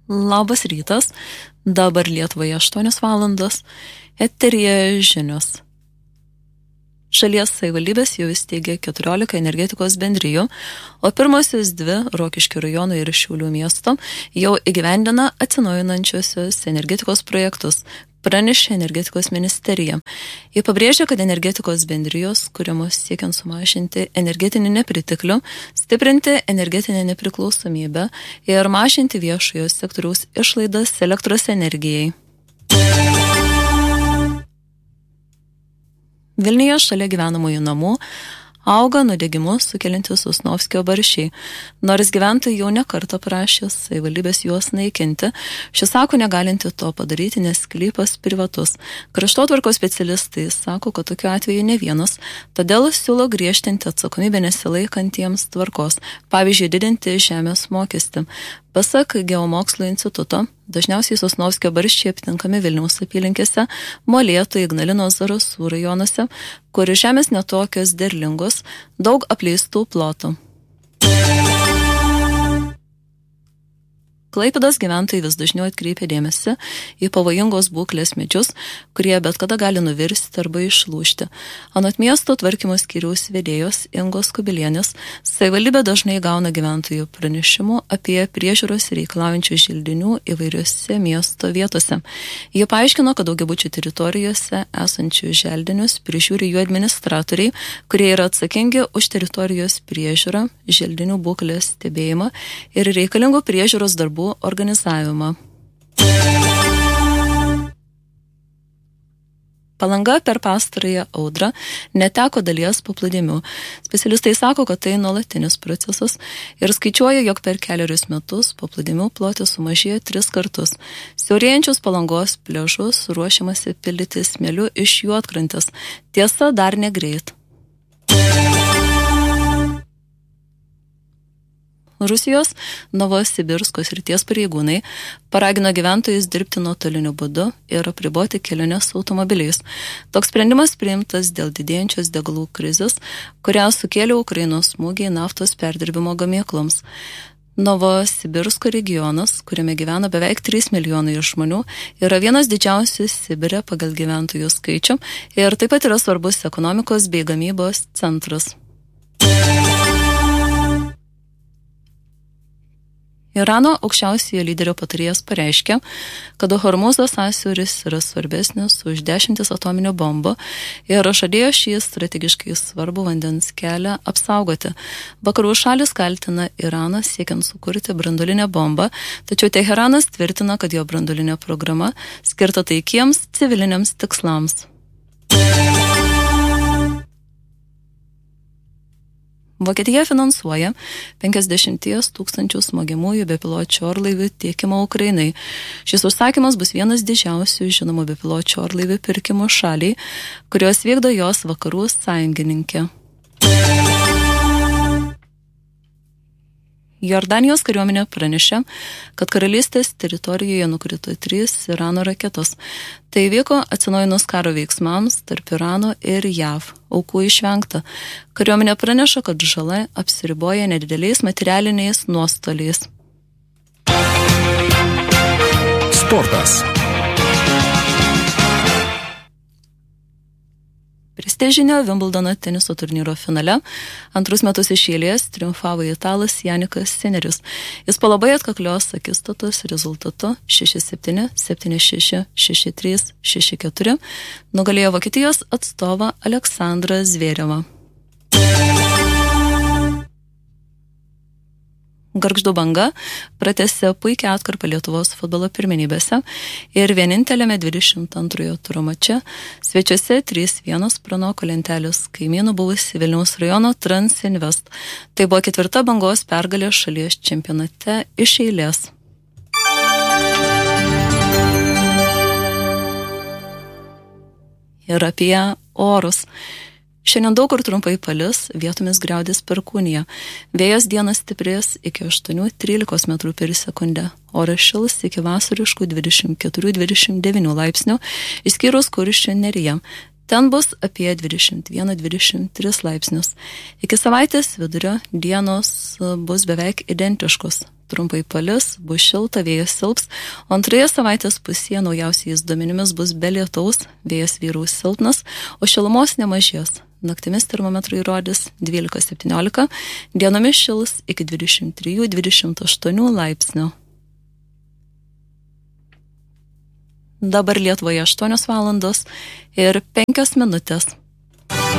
Labas rytas, dabar Lietuvoje 8 valandos, eteryje žinios. Šalies savivaldybės jau įsteigė 14 energetikos bendrijų, o pirmosios 2 Rokiškio rajono ir Šiaulių miesto jau įgyvendina atsinaujinančiosios energetikos projektus, pranešė energetikos ministerija. Ji pabrėžė, kad energetikos bendrijos kuriamos siekiant sumažinti energetinį nepriteklių, stiprinti energetinę nepriklausomybę ir mažinti viešojo sektoriaus išlaidas elektros energijai. Vilniuje šalia gyvenamųjų namų auga nudegimus sukeliantys Sosnovskio barščiai. Nors gyventojai jau ne kartą prašė savivaldybės juos naikinti, šis sako negalinti to padaryti, nes sklypas privatus. Kraštotvarkos specialistai sako, kad tokiu atveju ne vienas, todėl siūlo griežtinti atsakomybę nesilaikantiems tvarkos, pavyzdžiui, didinti žemės mokestį. Pasak Geomokslų instituto, dažniausiai Sosnovskio barščiai aptinkami Vilniaus apylinkėse, Molėtų, Ignalinos, Zarasų rajonuose, kur žemės netokios derlingos, daug apleistų plotų. Klaipėdos gyventojai vis dažniau atkreipia dėmesį į pavojingos būklės medžius, kurie bet kada gali nuvirsti arba išlūžti. Anot miesto tvarkymo skyriaus vedėjos Ingos Kubilienės, savivaldybė dažnai gauna gyventojų pranešimų apie priežiūros reikalaujančių želdinių įvairiose miesto vietose. Jie paaiškino, kad daugiabučių teritorijose esančių želdinius prižiūri jų administratoriai, kurie yra atsakingi už teritorijos priežiūrą, želdinių būklės stebėjimą ir reikalingų priežiūros darbų organizavimą. Palanga per pastarąją audrą neteko dalies paplūdimių. Specialistai sako, kad tai nuolatinis procesas ir skaičiuoja, jog per 4 metus paplūdimių plotis sumažėjo 3 kartus. Siaurėjančius Palangos pliažus ruošiamasi pildyti smėliu iš juodkrantės. Tiesa, dar negreit. Rusijos Novosibirsko srities pareigūnai paragino gyventojus dirbti nuotoliniu būdu ir apriboti keliones automobiliais. Toks sprendimas priimtas dėl didėjančios degalų krizės, kurią sukėlė Ukrainos smūgiai naftos perdirbimo gamykloms. Novosibirsko regionas, kuriame gyvena beveik 3 milijonai žmonių, yra vienas didžiausių Sibire pagal gyventojų skaičių ir taip pat yra svarbus ekonomikos bei gamybos centras. Irano aukščiausiojo lyderio patarėjas pareiškė, kad Hormuzo sąsiauris yra svarbesnis už 10 atominių bombų ir žadėjo šį strategiškai svarbų vandens kelią apsaugoti. Vakarų šalis kaltina Iraną siekiant sukurti branduolinę bombą, tačiau Teheranas tvirtina, kad jo branduolinė programa skirta taikiems civiliniams tikslams. Vokietija finansuoja 50 000 smogiamųjų bepiločių orlaivių tiekimą Ukrainai. Šis užsakymas bus vienas didžiausių žinomų bepiločių orlaivių pirkimų šaliai, kurios vykdo jos vakarų sąjungininkė. Jordanijos kariuomenė pranešė, kad karalystės teritorijoje nukrito 3 Irano raketos. Tai vyko atsinaujinus karo veiksmams tarp Irano ir JAV. Aukų išvengta. Kariuomenė praneša, kad žala apsiriboja nedideliais materialiniais nuostoliais. Sportas. Prestižinio Wimbledono teniso turnyro finale 2 metus iš eilės triumfavo italas Janikas Sinneris. Jis po labai atkaklios akistatos rezultatu 6-7, 7-6, 6-3, 6-4 nugalėjo Vokietijos atstovą Aleksandrą Zverevą. Gargždų Banga pratęsė puikią atkarpą Lietuvos futbolo pirmenybėse ir vieninteliame 22 turo mače svečiuose 3-1 pranoko lentelės kaimynų buvusi Vilniaus rajono Transinvest. Tai buvo 4. Bangos pergalė šalies čempionate iš eilės. Ir apie orus. Šiandien daug kur trumpai palis, vietomis griaudės perkūnija. Vėjas dieną stiprės iki 8-13 metrų per sekundę. Oras šils iki vasariškų 24-29 laipsnių, išskyrus Kuršių neriją. Ten bus apie 21-23 laipsnius. Iki savaitės vidurio dienos bus beveik identiškos. trumpai palis, bus šilta, vėjas silps, o antroje savaitės pusėje naujausiais duomenimis bus be lietaus, vėjas vyraus silpnas, o šilumos nemažės. Naktimis termometrai rodys 12-17, dienomis šils iki 23-28 laipsnių. Dabar Lietuvoje 8 valandos ir 5 minutės.